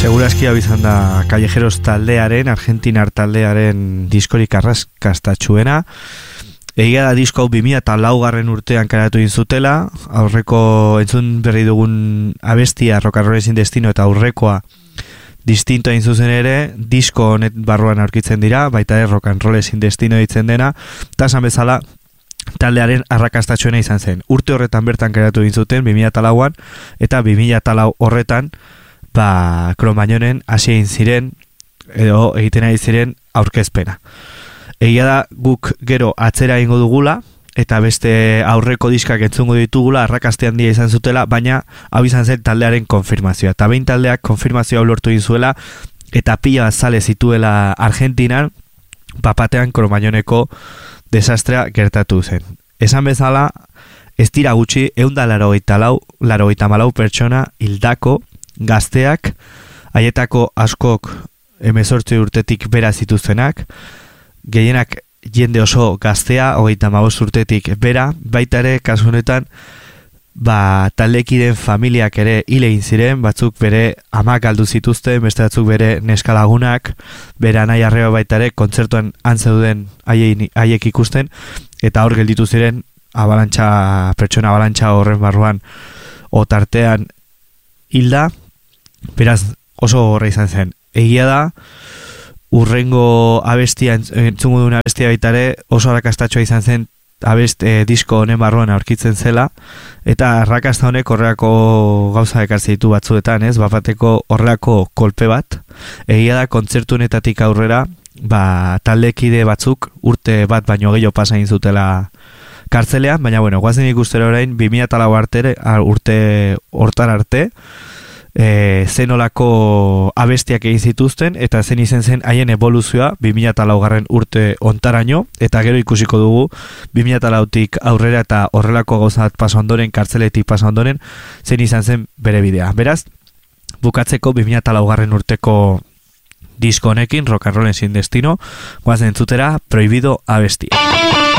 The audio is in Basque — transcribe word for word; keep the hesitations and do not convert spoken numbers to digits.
Segurazki hau izan da Callejeros taldearen, argentinar taldearen diskorik arrakastatsuena. Egia da disko hau bi mila laugarren urtean karatu inzutela, aurreko entzun berri dugun abestia Rock and Roll Sin Destino eta aurrekoa distinto hain zuzen ere, disko honet barruan aurkitzen dira, baita ere Rock and Roll Sin Destino ditzen dena, eta esan bezala taldearen arrakastatsuena izan zen. Urte horretan bertan karatu inzuten, bi mila lauan, eta bi mila lau horretan, ba, Cro-Magnonen hasi egin ziren, edo egiten ari ziren aurkezpena. Egia da guk gero atzera egingo dugula, eta beste aurreko diskak entzungo ditugula, arrakaste handia izan zutela, baina hau izan zen taldearen konfirmazioa. Eta behin taldeak konfirmazioa lortu egin zuela, eta pila zale zituela Argentinan, papatean Cro-Magnoneko desastrea gertatu zen. Esan bezala, ez dira gutxi, eunda larogeita lau, larogeita malau pertsona hildako, gazteak, haietako askok hemezortzi urtetik bera zituztenak, gehienak jende oso gaztea, hogeita hamabost urtetik bera, baita ere, kasu honetan, ba, taldekideen familiak ere hil egin ziren, batzuk bere amak galdu zituzten, beste batzuk bere neskalagunak, bere anai arreba baita ere, kontzertuan antzeuden haiek ikusten, eta hor gelditu ziren, abalantxa, pertsona abalantxa horren barruan, otartean hilda, beraz oso horra izan zen. Egia da, urrengo abestia, entzungo duen abestia baitare, oso arrakastatxoa izan zen abest eh, disko honen barruan aurkitzen zela, eta arrakasta honek horrelako gauza ekartzen ditu batzuetan, ez? Bapateko horrelako kolpe bat, egia da kontzertu honetatik aurrera, ba, taldekide batzuk urte bat baino gehiago pasa egin zutela kartzelean, baina bueno, guazen ikustera orain bi mila lau arte, urte hortar arte, E, zenolako abestiak egin zituzten eta zen izen zen haien evoluzioa bi mila laugarren urte ontaraino, eta gero ikusiko dugu bi mila lautik aurrera eta horrelako gauzat pasa ondoren, kartzeletik pasa ondoren, zen izan zen bere bidea. Beraz, bukatzeko bi mila laugarren urteko disko honekin, Rock and Roll Sin Destino, guazen entzutera Prohibido abestia.